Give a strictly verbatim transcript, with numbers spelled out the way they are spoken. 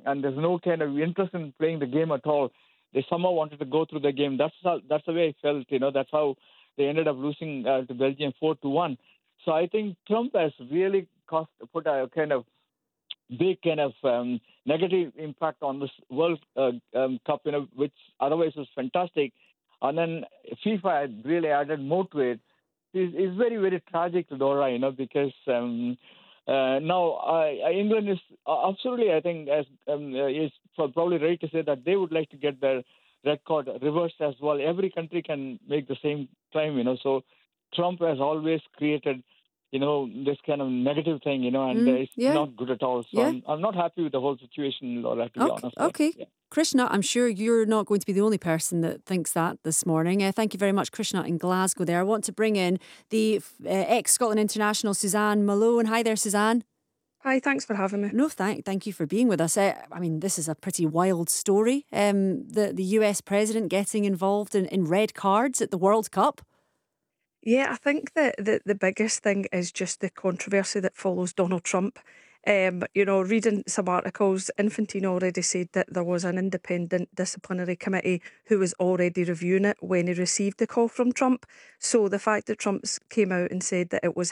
and there's no kind of interest in playing the game at all. They somehow wanted to go through the game. That's how, that's the way I felt. You know, that's how they ended up losing uh, to Belgium four to one. So I think Trump has really cost, put a kind of big kind of um, negative impact on this World uh, um, Cup, you know, which otherwise was fantastic. And then FIFA had really added more to it. It's, it's very, very tragic, Laura, you know, because um, uh, now uh, England is absolutely, I think, as um, uh, is probably ready to say that they would like to get their record reversed as well. Every country can make the same time, you know. So Trump has always created, you know, this kind of negative thing, you know, and Mm, uh, it's yeah. not good at all. So Yeah. I'm, I'm not happy with the whole situation, Laura, to be Okay. honest. okay. Yeah. Krishna, I'm sure you're not going to be the only person that thinks that this morning. Uh, thank you very much, Krishna in Glasgow there. I want to bring in the uh, ex-Scotland international, Suzanne Malone. Hi there, Suzanne. Hi, thanks for having me. No, thank, thank you for being with us. Uh, I mean, this is a pretty wild story. Um, the, the U S president getting involved in, in red cards at the World Cup. Yeah, I think that the, the biggest thing is just the controversy that follows Donald Trump. Um, you know, reading some articles, Infantino already said that there was an independent disciplinary committee who was already reviewing it when he received the call from Trump. So the fact that Trump came out and said that it was